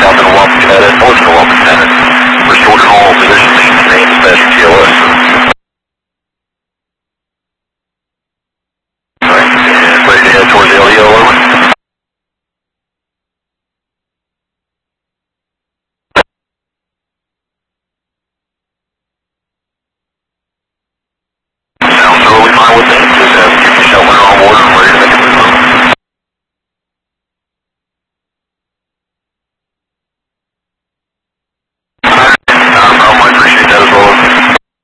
south of Wapakoneta, north of Wapakoneta. Restore call position, maintain dispatch TLS. Alright, and ready to head towards the LEO, over. Sounds totally fine with me.